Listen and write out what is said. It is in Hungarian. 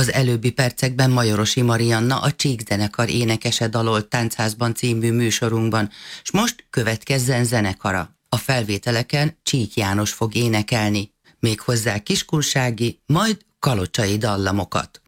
Az előbbi percekben Majorosi Marianna, a Csík zenekar énekese dalolt Táncházban című műsorunkban, s most következzen zenekara. A felvételeken Csík János fog énekelni, méghozzá kiskunsági, majd kalocsai dallamokat.